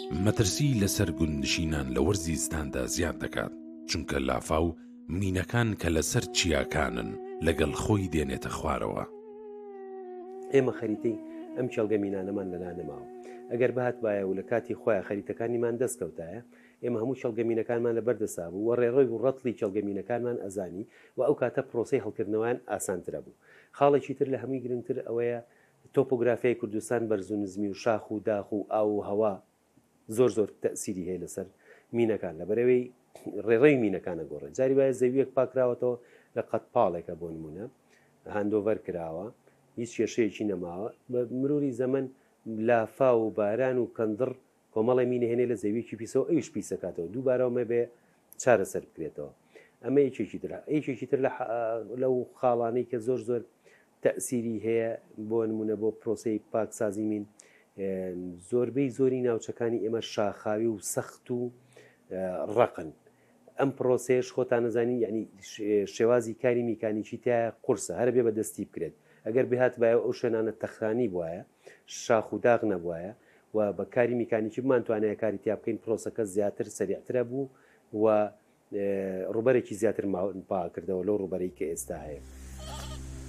مەترسی لەسەر گوندنشینان لە وەرزی زستاندا زیاد دەکات، چونکە لافاو مینەکان کە لەسەر چیاکانن لەگەڵ خۆی دێنێتە خوارەوە. ئێمە خەریتەی ئەم چێڵگە مینانەمان لەلا نەماوە. ئەگەر بەهات وایە و لە کاتی خۆیان خەریتەکانیمان دەستکەوتایە، ئێمە هەموو چێڵگەمینەکانمان لە بەردەسا بوو و ڕێڕۆی و ڕەتڵی چێڵگەمینەکانمان ئەزانی و ئەو کاتە پرۆسەی هەڵکردنەوەیان ئاسانترە بوو. خاڵێکی تر لە هەمووی گرنگتر ئەوەیە تۆپۆگرافیای کوردستان بەرز و نزمی و شاخ و داخ و ئاو و هەوا زۆر تەسیری هەیە لەسەر مینەکان لە بەرەوەی ڕێڕەی مینەکانە گۆڕێت. جاری وایە زەویەک پاکراوەتەوە لە قەتپاڵێکە بۆ نمونە هاندۆڤەر کراوە، هیچ کێشەیەکی نەماوە، بە مروری زەمن لافا و باران و کەندڕ کۆمەڵی مینەهێنێ لە زەویەکی پیسەوە ئەویش پیسەکاتەوە دووبارەوەمە بێ چارەسەر بکرێتەوە. ئەمە یەکێکی تر لەو خاڵانەی کە زۆر تەسیری هەیە بۆ نمونە بۆ پرۆسەی پاکسازی مین. زۆربەی زۆری ناوچەکانی ئێمە شاخاوی و سەخت و ڕقن. ئەم پرۆسێش خۆتان نەزانی یعنی شێوازی کاری میکانیکی تایە قورسە هەر بێ بە دەستی بکرێت. ئەگەر بهات بایە ئەو شوێنانە تەخرانی بواە شاخ و داغ نەبووایە و بە کاری میکانیکی بمانتوانەیە کاری تیا بکەین پرۆسەکە زیاتر سەریعترە بوو و ڕوبەرێکی زیاتر پاکردەوە لەو ڕوبەرەی کە ئێستا هەیە.